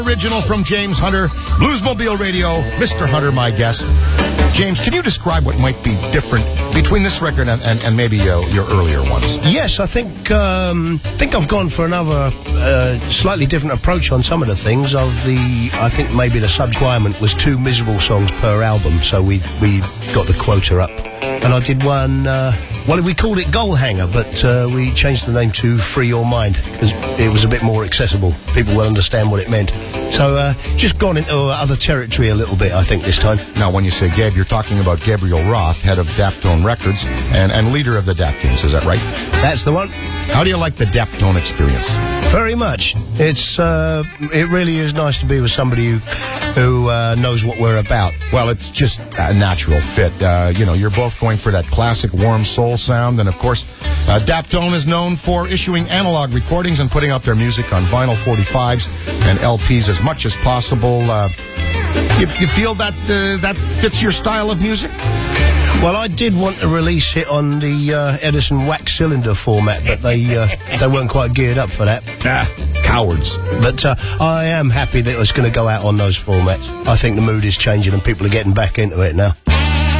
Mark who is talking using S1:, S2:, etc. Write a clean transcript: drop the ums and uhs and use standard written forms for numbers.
S1: Original from James Hunter, Bluesmobile Radio, Mr. Hunter, my guest. James, can you describe what might be different between this record and maybe your earlier ones?
S2: Yes, I think I've gone for another slightly different approach on some of the things. I think maybe the sub-requirement was 2 miserable songs per album, so we got the quota up. And I did one, we called it Goal Hanger, but we changed the name to Free Your Mind, because it was a bit more accessible. People will understand what it meant. So just gone into other territory a little bit, I think, this time.
S1: Now, when you say Gabe, you're talking about Gabriel Roth, head of Daptone Records, and leader of the Dapkins, is that right?
S2: That's the one.
S1: How do you like the Daptone experience?
S2: Very much. It really is nice to be with somebody who knows what we're about.
S1: Well, it's just a natural fit. You're both going for that classic warm soul sound, and of course, Daptone is known for issuing analog recordings and putting out their music on vinyl 45s and LPs as much as possible. You feel that fits your style of music?
S2: Well, I did want to release it on the Edison wax cylinder format, but they weren't quite geared up for that.
S1: Cowards.
S2: But I am happy that it's going to go out on those formats. I think the mood is changing and people are getting back into it now.